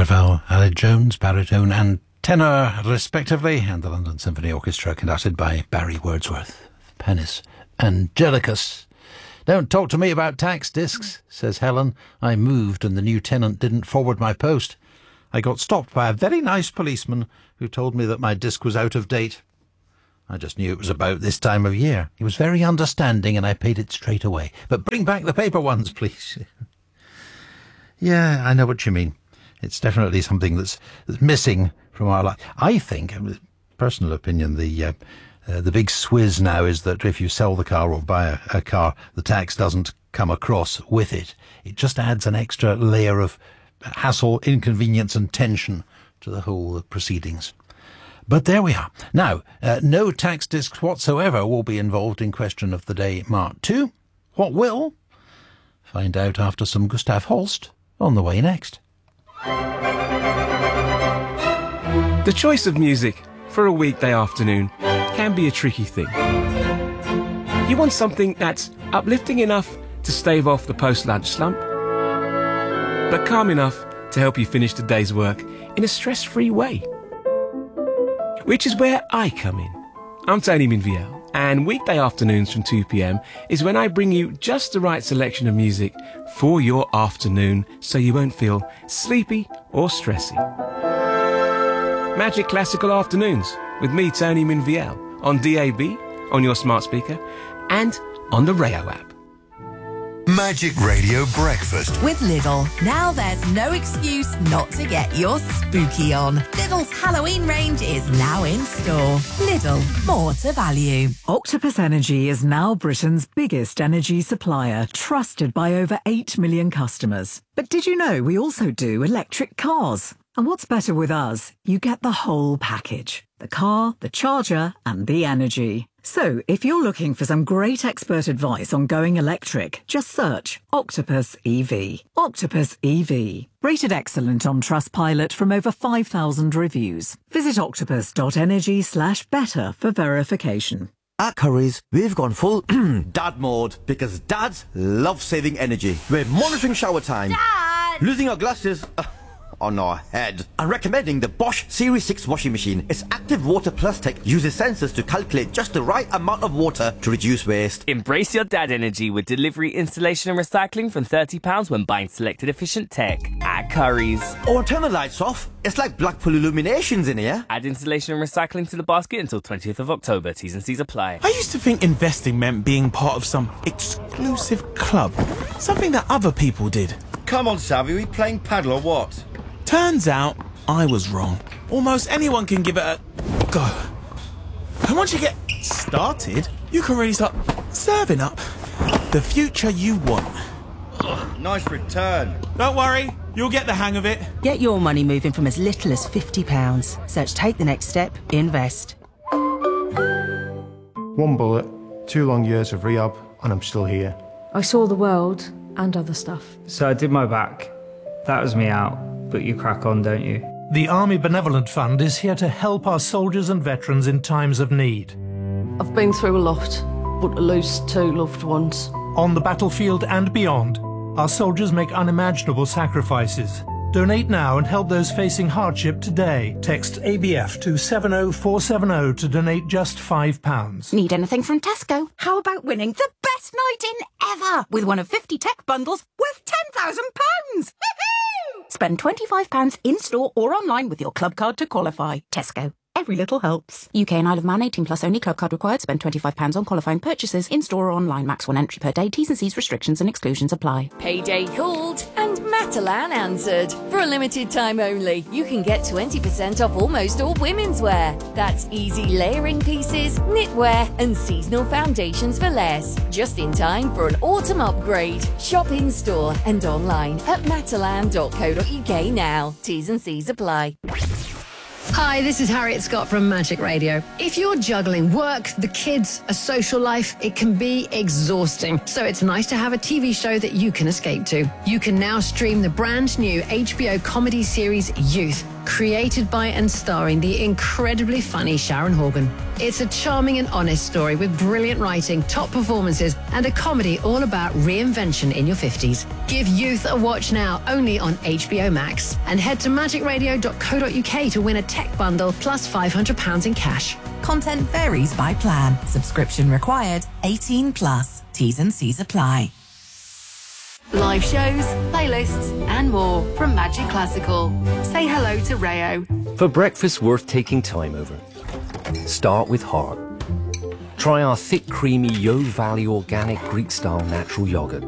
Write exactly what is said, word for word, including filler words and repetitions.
Ravel, Aled Jones, baritone and tenor, respectively, and the London Symphony Orchestra, conducted by Barry Wordsworth. Penis Angelicus. Don't talk to me about tax discs, says Helen. I moved and the new tenant didn't forward my post. I got stopped by a very nice policeman who told me that my disc was out of date. I just knew it was about this time of year. He was very understanding and I paid it straight away. But bring back the paper ones, please. Yeah, I know what you mean. It's definitely something that's, that's missing from our life. I think, personal opinion, the uh, uh, the big swizz now is that if you sell the car or buy a, a car, the tax doesn't come across with it. It just adds an extra layer of hassle, inconvenience and tension to the whole proceedings. But there we are. Now, uh, no tax discs whatsoever will be involved in Question of the Day Mark two. What will? Find out after some Gustav Holst on the way next. The choice of music for a weekday afternoon can be a tricky thing. You want something that's uplifting enough to stave off the post-lunch slump, but calm enough to help you finish the day's work in a stress-free way. Which is where I come in. I'm Tony Minviel, and weekday afternoons from two p.m. is when I bring you just the right selection of music for your afternoon so you won't feel sleepy or stressy. Magic Classical Afternoons with me, Tony Minviel, on D A B, on your smart speaker, and on the Rayo app. Magic Radio Breakfast with Lidl. Now there's no excuse not to get your spooky on. Lidl's Halloween range is now in store. Lidl, more to value. Octopus Energy is now Britain's biggest energy supplier, trusted by over eight million customers. But did you know we also do electric cars? And what's better with us? You get the whole package. The car, the charger, and the energy. So, if you're looking for some great expert advice on going electric, just search Octopus E V. Octopus E V. Rated excellent on Trustpilot from over five thousand reviews. Visit octopus.energy slash better for verification. At Currys, we've gone full dad mode because dads love saving energy. We're monitoring shower time, Dad! losing our glasses uh, on our head, and recommending the Bosch Series six washing machine. Its active water plus tech uses sensors to calculate just the right amount of water to reduce waste. Embrace your dad energy with delivery, installation and recycling from thirty pounds when buying selected efficient tech at Currys. Or turn the lights off. It's like Blackpool Illuminations in here. Add installation and recycling to the basket until twentieth of October. T's and C's apply. I used to think investing meant being part of some exclusive club. Something that other people did. Come on, Savvy, we playing paddle or what? Turns out, I was wrong. Almost anyone can give it a go. And once you get started, you can really start serving up the future you want. Ugh, nice return. Don't worry, you'll get the hang of it. Get your money moving from as little as fifty pounds. Search Take the Next Step, Invest. One bullet, two long years of rehab, and I'm still here. I saw the world and other stuff. So I did my back. That was me out. But you crack on, don't you? The Army Benevolent Fund is here to help our soldiers and veterans in times of need. I've been through a lot, but to lose two loved ones. On the battlefield and beyond, our soldiers make unimaginable sacrifices. Donate now and help those facing hardship today. Text A B F to seven oh four seven oh to donate just five pounds. Need anything from Tesco? How about winning the best night in ever with one of fifty tech bundles worth ten thousand pounds? Spend twenty-five pounds in-store or online with your club card to qualify. Tesco. Every little helps. U K and Isle of Man, eighteen plus only. Club card required. Spend twenty-five pounds on qualifying purchases in-store or online. Max one entry per day. T's and C's restrictions and exclusions apply. Payday called and Matalan answered. For a limited time only, you can get twenty percent off almost all women's wear. That's easy layering pieces, knitwear and seasonal foundations for less. Just in time for an autumn upgrade. Shop in-store and online at matalan dot co dot uk now. T's and C's apply. Hi, this is Harriet Scott from Magic Radio. If you're juggling work, the kids, a social life, it can be exhausting. So it's nice to have a T V show that you can escape to. You can now stream the brand new H B O comedy series Youth. created by and starring the incredibly funny Sharon Horgan. It's a charming and honest story with brilliant writing, top performances, and a comedy all about reinvention in your fifties. Give Youth a watch now, only on H B O Max. And head to magic radio dot co dot uk to win a tech bundle plus five hundred pounds in cash. Content varies by plan. Subscription required. eighteen plus. T's and C's apply. Live shows, playlists, and more from Magic Classical. Say hello to Rayo. For breakfast worth taking time over, start with heart. Try our thick, creamy Yo Valley organic Greek-style natural yogurt.